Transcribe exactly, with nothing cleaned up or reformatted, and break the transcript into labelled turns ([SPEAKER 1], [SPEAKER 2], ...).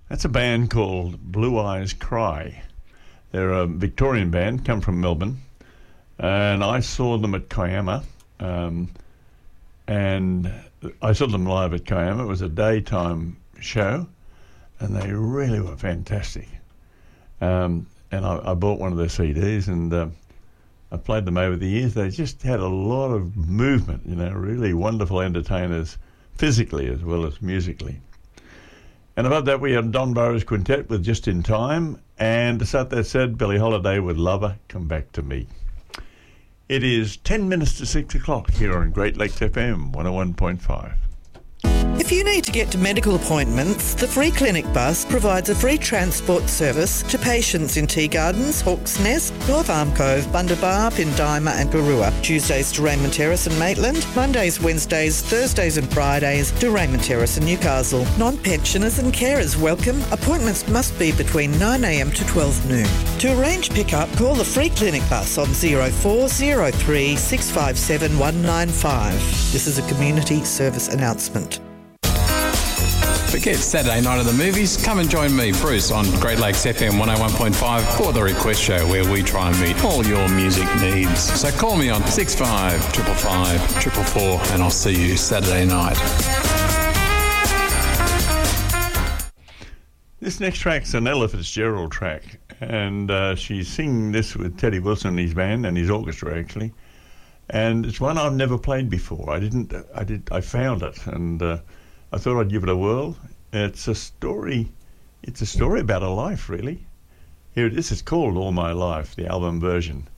[SPEAKER 1] That's a band called Blue Eyes Cry. They're a Victorian band, come from Melbourne, and I saw them at Kiama, um, and I saw them live at Kiama. It was a daytime show, and they really were fantastic. Um, and I, I bought one of their C Ds, and uh, I played them over the years. They just had a lot of movement, you know, really wonderful entertainers, physically as well as musically. And above that, we had Don Burrows Quintet with Just in Time, and to start that said, Billie Holiday with Lover, Come Back to Me. It is ten minutes to six o'clock here on Great Lakes F M one oh one point five.
[SPEAKER 2] If you need to get to medical appointments, the Free Clinic Bus provides a free transport service to patients in Tea Gardens, Hawke's Nest, North Arm Cove, Bundabar, Pindima and Garua. Tuesdays to Raymond Terrace and Maitland, Mondays, Wednesdays, Thursdays and Fridays to Raymond Terrace and Newcastle. Non-pensioners and carers welcome. Appointments must be between nine a m to twelve noon. To arrange pick-up, call the Free Clinic Bus on zero four zero three six five seven one nine five. This is a community service announcement.
[SPEAKER 3] Forget Saturday night at the movies. Come and join me, Bruce, on Great Lakes F M one oh one point five for the Request Show, where we try and meet all your music needs. So call me on six five five five five four four and I'll see you Saturday night.
[SPEAKER 1] This next track's an Ella Fitzgerald track, and uh, she's singing this with Teddy Wilson and his band and his orchestra, actually. And it's one I've never played before. I didn't. I did. I found it, and uh, I thought I'd give it a whirl. It's a story. It's a story about a life, really. Here it is. It's called All My Life, the album version.